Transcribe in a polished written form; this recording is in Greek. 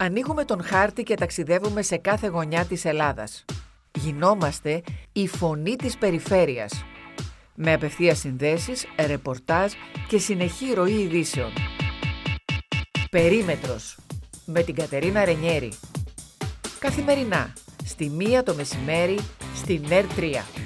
Ανοίγουμε τον χάρτη και ταξιδεύουμε σε κάθε γωνιά της Ελλάδας. Γινόμαστε η φωνή της περιφέρειας. Με απευθείας συνδέσεις, ρεπορτάζ και συνεχή ροή ειδήσεων. Περίμετρος με την Κατερίνα Ρενιέρη. Καθημερινά, στη 1 το μεσημέρι, στην ΕΡΤ3.